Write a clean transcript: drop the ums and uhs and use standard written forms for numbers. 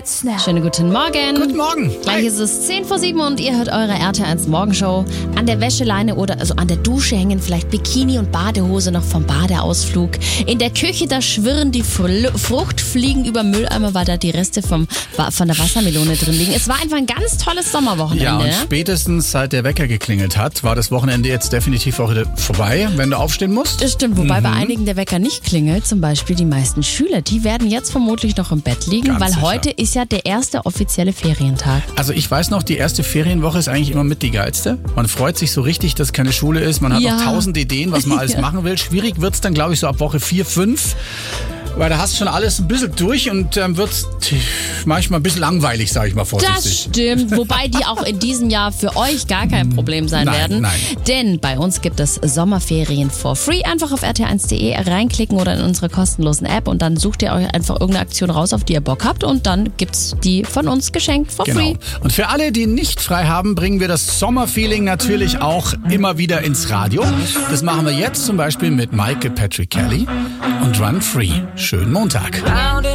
Schönen guten Morgen. Guten Morgen. Gleich ist es 6:10 und ihr hört eure RTL1 Morgenshow. An der Wäscheleine oder also an der Dusche hängen vielleicht Bikini und Badehose noch vom Badeausflug. In der Küche, da schwirren die Fruchtfliegen über Mülleimer, weil da die Reste von der Wassermelone drin liegen. Es war einfach ein ganz tolles Sommerwochenende. Ja, und spätestens seit der Wecker geklingelt hat, war das Wochenende jetzt definitiv auch wieder vorbei, wenn du aufstehen musst. Das stimmt, wobei bei einigen der Wecker nicht klingelt. Zum Beispiel die meisten Schüler, die werden jetzt vermutlich noch im Bett liegen, Ganz weil sicher. heute ist ja der erste offizielle Ferientag. Also ich weiß noch, die erste Ferienwoche ist eigentlich immer mit die geilste. Man freut sich so richtig, dass keine Schule ist. Man hat Ja. noch 1000 Ideen, was man alles machen will. Schwierig wird's dann, glaube ich, so ab Woche 4, 5. Weil da hast du schon alles ein bisschen durch und wird's manchmal ein bisschen langweilig, sage ich mal vorsichtig. Das stimmt, wobei die auch in diesem Jahr für euch gar kein Problem sein werden. Nein. Denn bei uns gibt es Sommerferien for free. Einfach auf rtl1.de reinklicken oder in unsere kostenlosen App und dann sucht ihr euch einfach irgendeine Aktion raus, auf die ihr Bock habt und dann gibt's die von uns geschenkt for free. Genau. Und für alle, die nicht frei haben, bringen wir das Sommerfeeling natürlich auch immer wieder ins Radio. Das machen wir jetzt zum Beispiel mit Michael Patrick Kelly und Run Free. Schönen Montag.